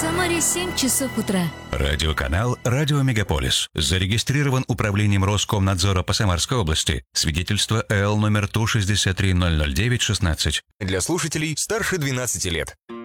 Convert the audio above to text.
Самаре 7 часов утра. Радиоканал «Радио Мегаполис». Зарегистрирован Управлением Роскомнадзора по Самарской области. Свидетельство ЭЛ номер ТУ 6300916. Для слушателей старше 12 лет.